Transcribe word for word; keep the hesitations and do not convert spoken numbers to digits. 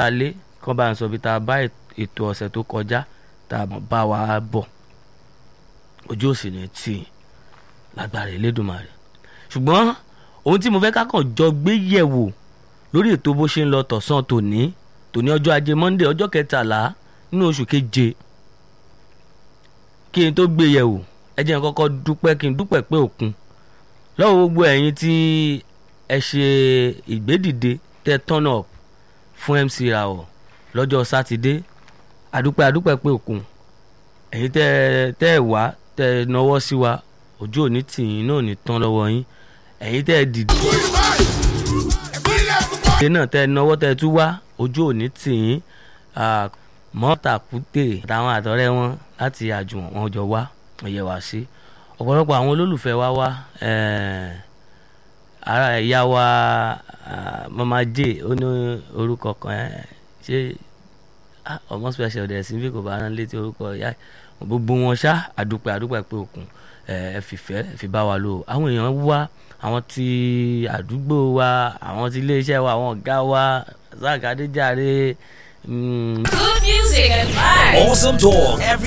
lé kán bá ń sọ bí tá a bá ètò ọ̀sẹ̀ tó kọjá tá a bá wa bọ̀ ojú òsì ní tì lágbára Elédùmarè. Ṣùgbọ́n ohun tí mo fẹ́ ká kàn jọ gbé yẹ̀wò lórí ètò bó ṣe ń lọ tọ̀sán tòní tòní ọjọ́ ajé Monday ọjọ́ kẹtàlá nínú oṣù keje, kí n tó gbé yẹ̀wò ẹ jẹ́ n kọ́kọ́ dúpẹ́ kí n dúpẹ́ pé òkun lọ́wọ́ gbogbo ẹ̀yin tí ẹ ṣe ìgbédìde tẹ turn up fún M C Rawọ lọ́jọ́ sátidé. Àdúpẹ́ àdúpẹ́ pé òkun ẹ̀yin tẹ tẹ wá tẹ náwó sí wa ojú òní tìyín náà ní tán lọ́wọ́ yín. Ẹ̀yin tẹ dìde náà tẹ náwó tẹ tú wá ojú òní tìyín. Mọ́tàkùtè àtàwọn àtọ̀rẹ́ wọn láti àjùmọ̀ wọn jọ wá ọ̀yẹ̀ wá sí ọ̀pọ̀lọpọ̀ àwọn olólùfẹ́ wa wá ara ìyá wa Mama J ó ní orúkọ kan ṣé ọmọ special dẹ̀ sí bí kò bá rán létí orúkọ ìyá gbogbo wọn ṣá àdúpẹ́ àdúpẹ́ pé òkun ẹ fìfẹ́ ẹ fi bá wa lò. Àwọn èèyàn wá àwọn tí àdúgbò wa àwọn tí iléeṣẹ́ wa àwọn ọ̀gá wa Zak Adéjàre. Good music and vibes. Awesome talk every